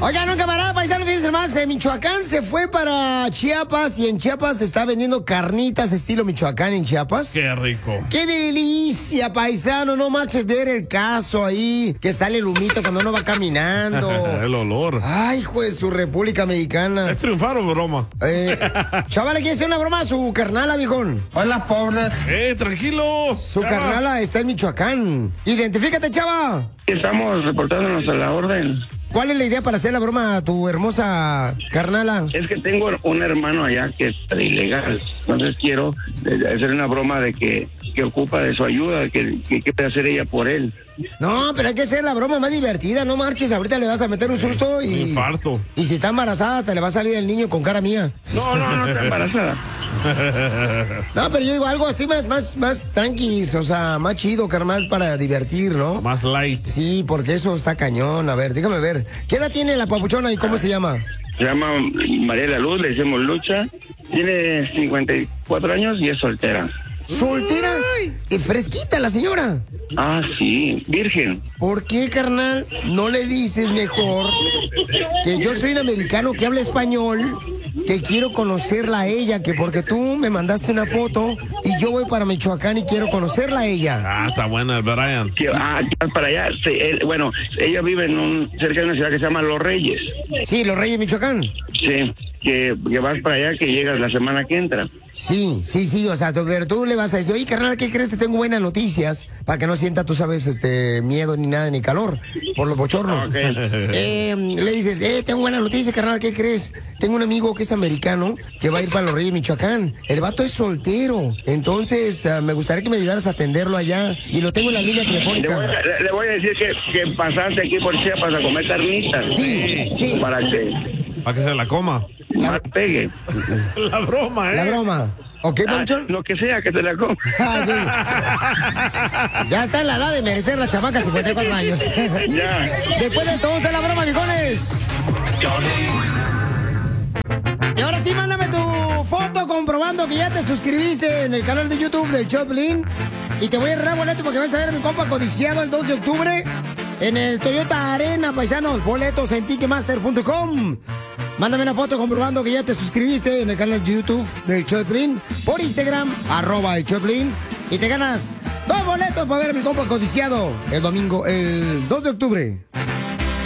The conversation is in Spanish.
Oigan, un camarada paisano, fíjense más, de Michoacán se fue para Chiapas y en Chiapas se está vendiendo carnitas estilo Michoacán en Chiapas. Qué rico. ¡Qué delicia, paisano! No manches ver el caso ahí, que sale el humito cuando uno va caminando. El olor. Ay, hijo de su República Mexicana. ¿Es triunfar o broma? Chaval, ¿le quiere hacer una broma a su carnala, viejón? Hola, pobres. Tranquilo. Su carnala está en Michoacán. Identifícate, chava. Estamos reportándonos a la orden. ¿Cuál es la idea para hacer la broma a tu hermosa carnala? Es que tengo un hermano allá que es ilegal. Entonces quiero hacer una broma de que ocupa de su ayuda, que puede hacer ella por él. No, pero hay que hacer la broma más divertida, no marches, ahorita le vas a meter un susto y... Un infarto. Y si está embarazada, te le va a salir el niño con cara mía. No está embarazada. No, pero yo digo algo así más tranqui, o sea, más chido, carnal, para divertir, ¿no? Más light. Sí, porque eso está cañón. A ver, déjame ver. ¿Qué edad tiene la papuchona y cómo se llama? Se llama María La Luz, le decimos Lucha. Tiene 54 años y es soltera. ¿Soltera? Fresquita la señora. Ah, sí, virgen. ¿Por qué, carnal, no le dices mejor que yo soy un americano que habla español, que quiero conocerla a ella, que porque tú me mandaste una foto y yo voy para Michoacán y quiero conocerla a ella? Ah, está buena el Brian. Que vas para allá. Sí, bueno, ella vive cerca de una ciudad que se llama Los Reyes. Sí, Los Reyes, Michoacán. Sí, que vas para allá, que llegas la semana que entra. Sí, o sea, pero tú le vas a decir, oye, carnal, ¿qué crees? Te tengo buenas noticias, para que no sienta, tú sabes, miedo ni nada, ni calor, por los bochornos. Okay. Le dices, tengo buena noticia, carnal, ¿qué crees? Tengo un amigo que es americano, que va a ir para Los Reyes, Michoacán. El vato es soltero, entonces me gustaría que me ayudaras a atenderlo allá, y lo tengo en la línea telefónica. Le voy a decir que pasaste aquí por Chiapas a comer carnitas. Sí. Para que se la coma. Más pegue. La broma, La broma. ¿Ok, Panchón? Lo que sea, que te la coma. Ya está en la edad de merecer la chamaca, 54 años. Ya. Después de esto, vamos a hacer la broma, viejones. Y ahora sí, mándame tu foto comprobando que ya te suscribiste en el canal de YouTube de Choplin. Y te voy a regalar boleto porque vas a ver a mi compa codiciado el 2 de octubre en el Toyota Arena, paisanos. Boletos en Ticketmaster.com. Mándame una foto comprobando que ya te suscribiste en el canal de YouTube del Choplin. Por Instagram, @el Choplin. Y te ganas 2 boletos para ver a mi compa codiciado el domingo, el 2 de octubre.